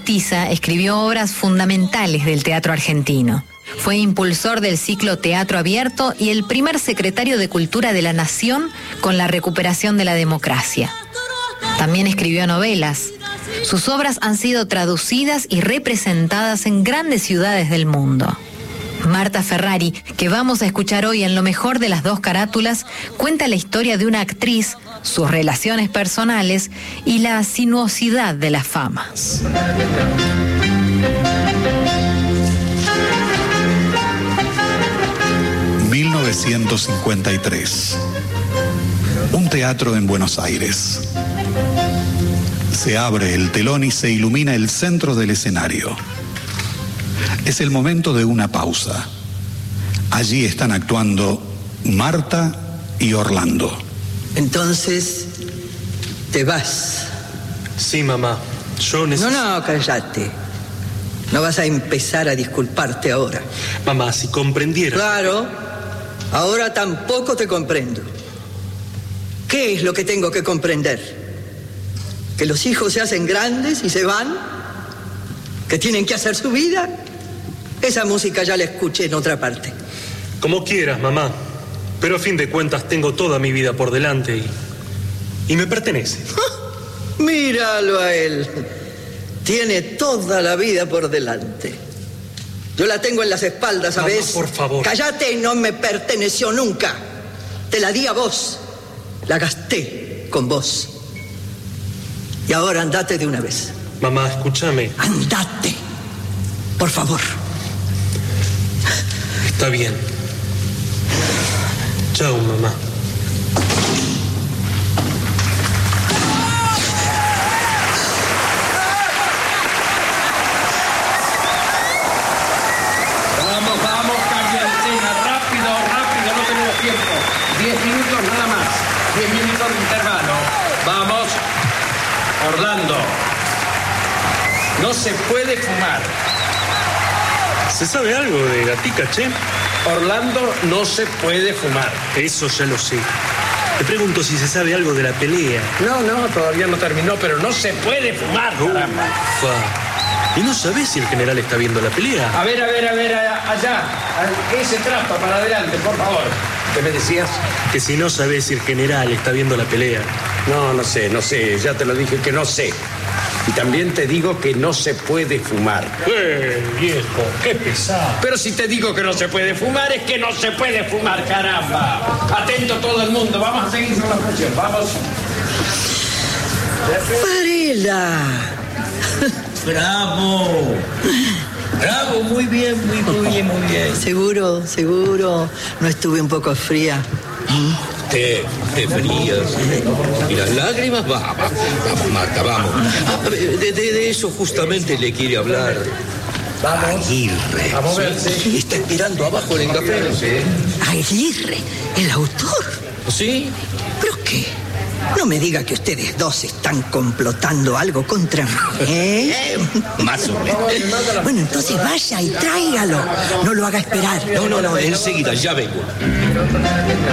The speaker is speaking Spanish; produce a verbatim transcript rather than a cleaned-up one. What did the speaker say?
Gorostiza escribió obras fundamentales del teatro argentino. Fue impulsor del ciclo Teatro Abierto y el primer secretario de Cultura de la Nación con la recuperación de la democracia. También escribió novelas. Sus obras han sido traducidas y representadas en grandes ciudades del mundo. Marta Ferrari, que vamos a escuchar hoy en Lo Mejor de las Dos Carátulas, cuenta la historia de una actriz, sus relaciones personales y la sinuosidad de las famas. mil novecientos cincuenta y tres. Un teatro en Buenos Aires. Se abre el telón y se ilumina el centro del escenario. Es el momento de una pausa. Allí están actuando Marta y Orlando. Entonces, ¿te vas? Sí, mamá. Yo necesito... No, no, cállate. No vas a empezar a disculparte ahora. Mamá, si comprendiera... Claro, ahora tampoco te comprendo. ¿Qué es lo que tengo que comprender? ¿Que los hijos se hacen grandes y se van? ¿Que tienen que hacer su vida? Esa música ya la escuché en otra parte. Como quieras, mamá. Pero a fin de cuentas tengo toda mi vida por delante y... y me pertenece. Míralo a él. Tiene toda la vida por delante. Yo la tengo en las espaldas, ¿sabes? Mamá, por favor. Cállate, no me perteneció nunca. Te la di a vos. La gasté con vos. Y ahora andate de una vez. Mamá, escúchame. Andate. Por favor. Está bien. Chao, mamá. Vamos, vamos, cambia de escena. Rápido, rápido, no tenemos tiempo. Diez minutos nada más. Diez minutos de intervalo. Vamos. Orlando. No se puede fumar. ¿Se sabe algo de Gatica, che? Orlando, no se puede fumar. Eso ya lo sé. Te pregunto si se sabe algo de la pelea. No, no, todavía no terminó, pero no se puede fumar, caramba. Ufa. ¿Y no sabés si el general está viendo la pelea? A ver, a ver, a ver, allá. Ese trasto para adelante, por favor. ¿Qué me decías? Que si no sabés si el general está viendo la pelea. No, no sé, no sé. Ya te lo dije que no sé. Y también te digo que no se puede fumar. ¡Eh, viejo! ¡Qué pesado! Pero si te digo que no se puede fumar, es que no se puede fumar, caramba. Atento todo el mundo. Vamos a seguir con la función. Vamos. Varela. ¡Bravo! ¡Bravo! Muy bien, muy, muy bien, muy bien. Seguro, seguro. No estuve un poco fría. Te, te frías. ¿Y las lágrimas? Va, va, vamos, Marta, vamos. Ah, de, de, de eso justamente le quiere hablar. Vamos. Aguirre. A moverse. ¿Sí? Está esperando abajo en el café. Aguirre, el autor. ¿Sí? ¿Pero qué? No me diga que ustedes dos están complotando algo contra mí, ¿eh? Más o menos. Bueno, entonces vaya y tráigalo. No lo haga esperar. No, no, no, enseguida, ya vengo.